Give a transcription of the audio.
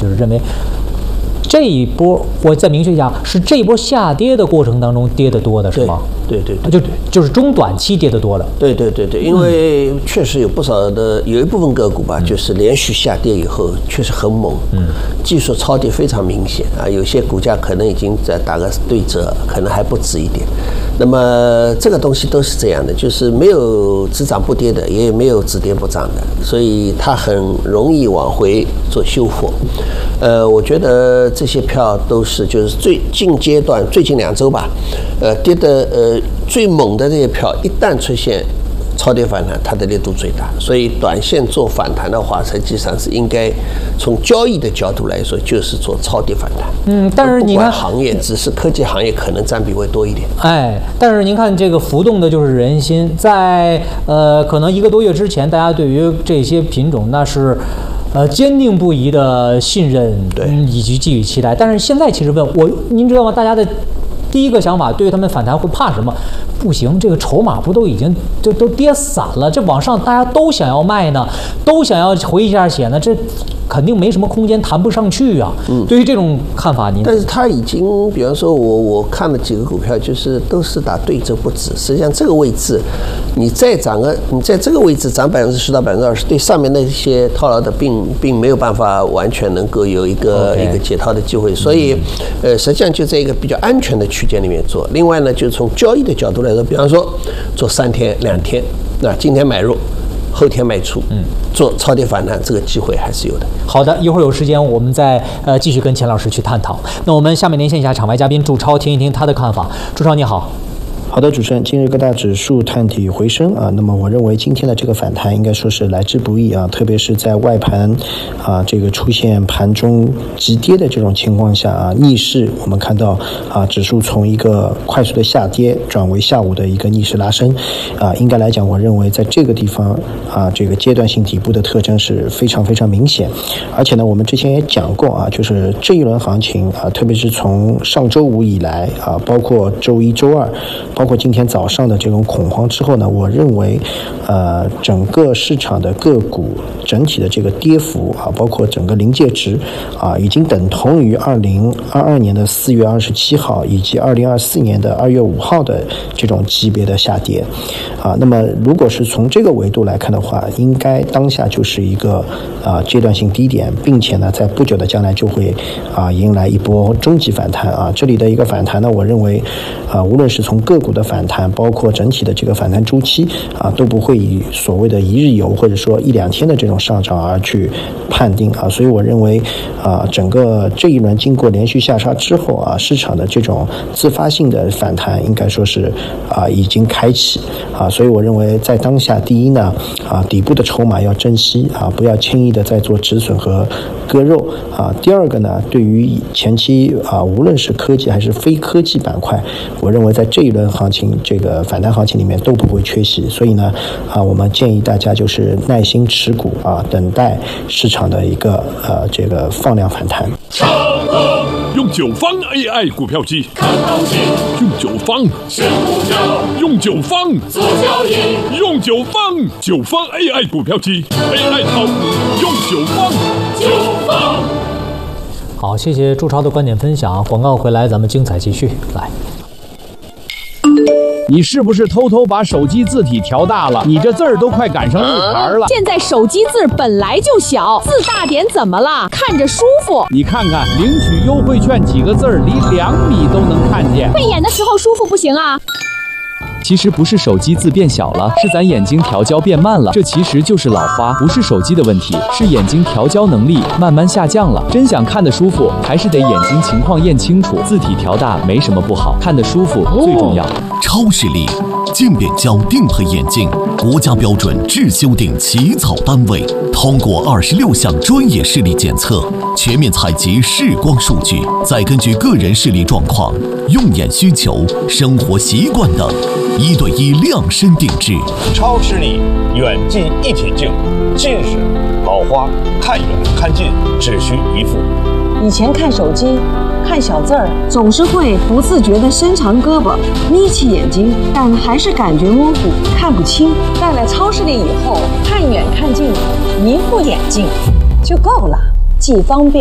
就是认为这一波，我再明确一下，是这一波下跌的过程当中跌得多的是吗？ 对， 就是中短期跌得多的。 对，因为确实有不少的，有一部分个股吧，就是连续下跌以后确实很猛，技术超跌非常明显啊，有些股价可能已经在打个对折，可能还不止一点。那么这个东西都是这样的，就是没有只涨不跌的，也没有只跌不涨的，所以它很容易往回做修复。我觉得这些票都是就是最近阶段最近2周吧，跌的最猛的这些票，一旦出现超跌反弹，它的力度最大，所以短线做反弹的话，实际上是应该从交易的角度来说，就是做超跌反弹。 但是你看行业，只是科技行业可能占比会多一点。 但是您看这个浮动的就是人心，在可能1个多月之前，大家对于这些品种那是坚定不移的信任，以及寄予期待。但是现在其实您知道吗？大家的第一个想法，对于他们反弹会怕什么？不行，这个筹码不都已经都跌散了？这往上大家都想要卖呢，都想要回一下血呢，这肯定没什么空间，谈不上去啊。对于这种看法，您？ 但是它已经，比方说我看了几个股票，就是都是打对折不止。实际上这个位置，你再涨你在这个位置涨10%到20%，对上面那些套牢的并没有办法完全能够有一个解套的机会。所以，实际上就在一个比较安全的区间里面做。另外呢，就是从交易的角度来说，比方说做3天、2天，那今天买入，后天卖出，做超跌反弹，这个机会还是有的。 好的，一会儿有时间我们再继续跟钱老师去探讨。那我们下面连线一下场外嘉宾祝超，听一听他的看法。祝超你好。 好的，主持人，今日各大指数探底回升啊，那么我认为今天的这个反弹应该说是来之不易啊，特别是在外盘这个出现盘中急跌的这种情况下啊，逆势我们看到指数从一个快速的下跌转为下午的一个逆势拉升应该来讲，我认为在这个地方这个阶段性底部的特征是非常非常明显，而且呢，我们之前也讲过就是这一轮行情特别是从上周五以来包括周一、周二。包括今天早上的这种恐慌之后呢，我认为，整个市场的个股整体的这个跌幅包括整个临界值已经等同于2022年的4月27号以及2024年的2月5号的这种级别的下跌那么如果是从这个维度来看的话，应该当下就是一个阶段性低点，并且呢，在不久的将来就会迎来一波中级反弹这里的一个反弹呢，我认为无论是从个股的反弹，包括整体的这个反弹周期都不会以所谓的一日游或者说1-2天的这种上涨而去判定所以我认为整个这一轮经过连续下杀之后市场的这种自发性的反弹应该说是已经开启所以我认为在当下，第一呢底部的筹码要珍惜不要轻易的在做止损和割肉第二个呢，对于前期无论是科技还是非科技板块，我认为在这一轮行情这个反弹行情里面都不会缺席，所以呢我们建议大家就是耐心持股等待市场的一个这个放量反弹。 用9方 AI 股票机看行情，用9方选股票，用9方做交易，用9方AI 股票机 AI 淘，用9方。 好，谢谢祝超的观点分享。广告回来，咱们精彩继续来。 你是不是偷偷把手机字体调大了？你这字儿都快赶上日牌了。 现在手机字本来就小，字大点怎么了？看着舒服。 你看看领取优惠券几个字儿，离2米都能看见。 慧眼的时候舒服不行啊。 其实不是手机字变小了，是咱眼睛调焦变慢了。这其实就是老花，不是手机的问题，是眼睛调焦能力慢慢下降了。真想看得舒服，还是得眼睛情况验清楚。字体调大没什么不好，看得舒服最重要。 超视力渐变焦定配眼镜，国家标准质修订起草单位，通过26项专业视力检测，全面采集视光数据，再根据个人视力状况、用眼需求、生活习惯等，1对1量身定制。 超视力远近一体镜，近视、老花、看远看近只需一副。 以前看手机看小字儿，总是会不自觉地伸长胳膊，眯起眼睛，但还是感觉模糊，看不清。戴了超视力以后，看远看近，一副眼镜就够了，既方便